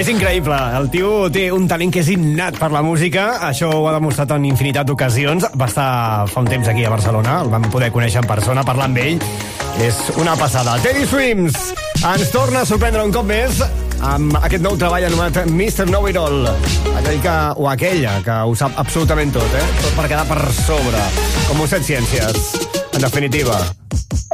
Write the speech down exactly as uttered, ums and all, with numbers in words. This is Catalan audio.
És increïble. El tio té un talent que és innat per la música. Això ho ha demostrat en infinitat d'ocasions. Va estar fa un temps aquí a Barcelona. El vam poder conèixer en persona, parlar amb ell. És una passada. Teddy Swims ens torna a sorprendre un cop més amb aquest nou treball anomenat mister Know-It-All. Aquell que, o aquella que ho sap absolutament tot, eh? Tot per quedar per sobre. Com ho set ciències. En definitiva.